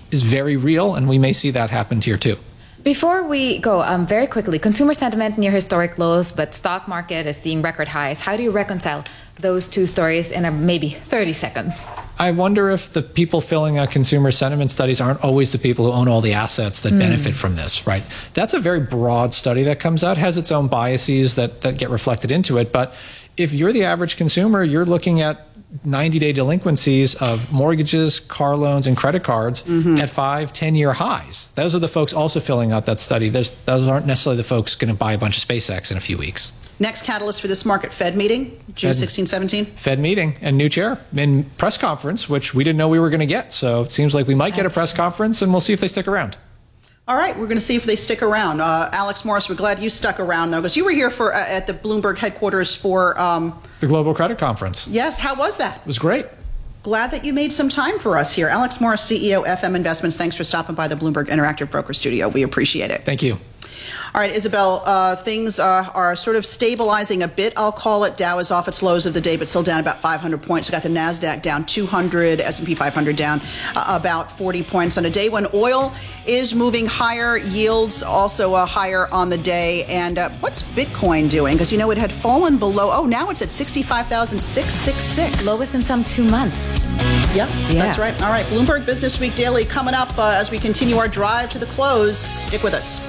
is very real, and we may see that happen here too. Before we go, very quickly, consumer sentiment near historic lows, but stock market is seeing record highs. How do you reconcile those two stories in maybe 30 seconds? I wonder if the people filling out consumer sentiment studies aren't always the people who own all the assets that benefit from this, right? That's a very broad study that comes out, has its own biases that get reflected into it. But if you're the average consumer, you're looking at 90-day delinquencies of mortgages, car loans, and credit cards at 5-10-year highs. Those are the folks also filling out that study. Those aren't necessarily the folks going to buy a bunch of SpaceX in a few weeks. Next catalyst for this market, Fed meeting, June 16, 17? Fed meeting and new chair and press conference, which we didn't know we were going to get. So it seems like we might get a press conference, and we'll see if they stick around. All right, we're going to see if they stick around. Alex Morris, we're glad you stuck around, though, because you were here for at the Bloomberg headquarters for... the Global Credit Conference. Yes, how was that? It was great. Glad that you made some time for us here. Alex Morris, CEO, FM Investments, thanks for stopping by the Bloomberg Interactive Broker Studio. We appreciate it. Thank you. All right, Isabel, things are sort of stabilizing a bit, I'll call it. Dow is off its lows of the day, but still down about 500 points. We got the NASDAQ down 200, S&P 500 down about 40 points on a day when oil is moving higher, yields also higher on the day. And what's Bitcoin doing? Because, it had fallen below. Now it's at 65,666. Lowest in some 2 months. Yeah, that's right. All right, Bloomberg Business Week Daily coming up as we continue our drive to the close. Stick with us.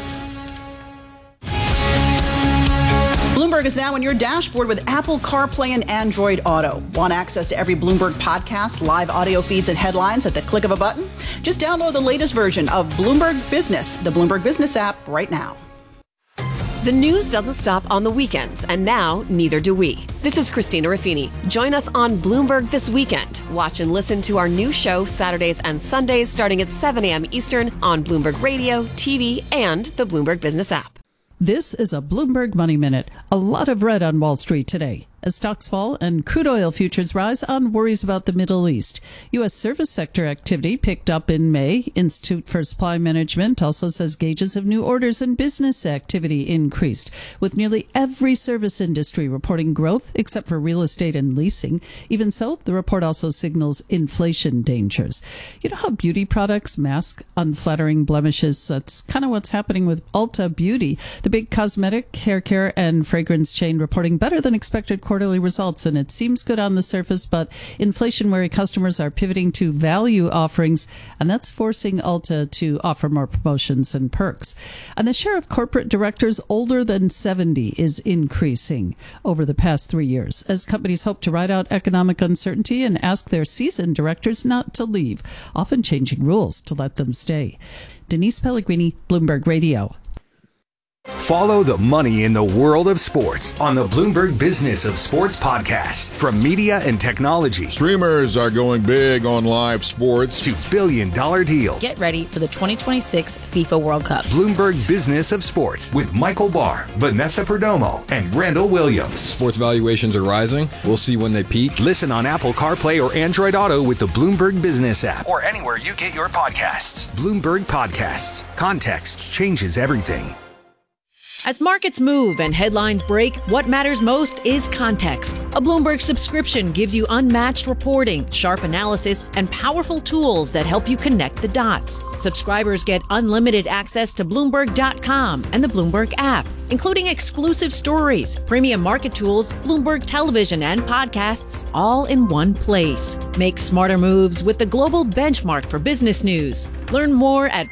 Bloomberg is now in your dashboard with Apple CarPlay and Android Auto. Want access to every Bloomberg podcast, live audio feeds, and headlines at the click of a button? Just download the latest version of Bloomberg Business, the Bloomberg Business app, right now. The news doesn't stop on the weekends, and now neither do we. This is Christina Ruffini. Join us on Bloomberg This Weekend. Watch and listen to our new show Saturdays and Sundays starting at 7 a.m. Eastern on Bloomberg Radio, TV, and the Bloomberg Business app. This is a Bloomberg Money Minute. A lot of red on Wall Street today as stocks fall and crude oil futures rise on worries about the Middle East. U.S. service sector activity picked up in May. Institute for Supply Management also says gauges of new orders and business activity increased, with nearly every service industry reporting growth except for real estate and leasing. Even so, the report also signals inflation dangers. You know how beauty products mask unflattering blemishes? That's kind of what's happening with Ulta Beauty, the big cosmetic, hair care, and fragrance chain reporting better than expected quarterly results, and it seems good on the surface, but inflation-wary customers are pivoting to value offerings, and that's forcing Ulta to offer more promotions and perks. And the share of corporate directors older than 70 is increasing over the past 3 years as companies hope to ride out economic uncertainty and ask their seasoned directors not to leave, often changing rules to let them stay. Denise Pellegrini, Bloomberg Radio. Follow the money in the world of sports on the Bloomberg Business of Sports podcast. From media and technology, streamers are going big on live sports, to billion-dollar deals. Get ready for the 2026 FIFA World Cup. Bloomberg Business of Sports with Michael Barr, Vanessa Perdomo, and Randall Williams. Sports valuations are rising. We'll see when they peak. Listen on Apple CarPlay or Android Auto with the Bloomberg Business app, or anywhere you get your podcasts. Bloomberg Podcasts. Context changes everything. As markets move and headlines break, what matters most is context. A Bloomberg subscription gives you unmatched reporting, sharp analysis, and powerful tools that help you connect the dots. Subscribers get unlimited access to Bloomberg.com and the Bloomberg app, including exclusive stories, premium market tools, Bloomberg television, and podcasts, all in one place. Make smarter moves with the global benchmark for business news. Learn more at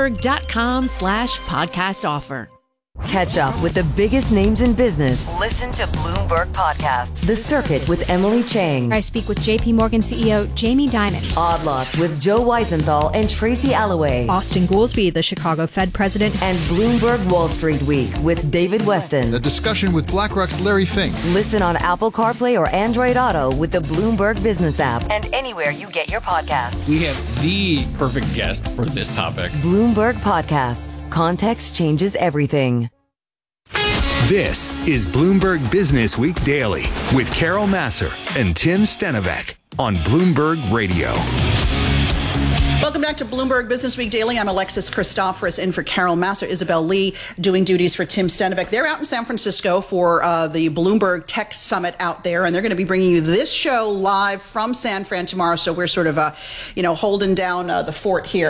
Bloomberg.com/podcast offer. Catch up with the biggest names in business. Listen to Bloomberg Podcasts. The Circuit with Emily Chang. I speak with JP Morgan CEO Jamie Dimon. Odd Lots with Joe Weisenthal and Tracy Alloway. Austin Goolsbee, the Chicago Fed president. And Bloomberg Wall Street Week with David Weston. A discussion with BlackRock's Larry Fink. Listen on Apple CarPlay or Android Auto with the Bloomberg Business app and anywhere you get your podcasts. We have the perfect guest for this topic. Bloomberg Podcasts. Context changes everything. This is Bloomberg Business Week Daily with Carol Massar and Tim Stenovec on Bloomberg Radio. Welcome back to Bloomberg Business Week Daily. I'm Alexis Christoforous in for Carol Massar. Isabel Lee doing duties for Tim Stenovec. They're out in San Francisco for the Bloomberg Tech Summit out there, and they're going to be bringing you this show live from San Fran tomorrow. So we're sort of, holding down the fort here.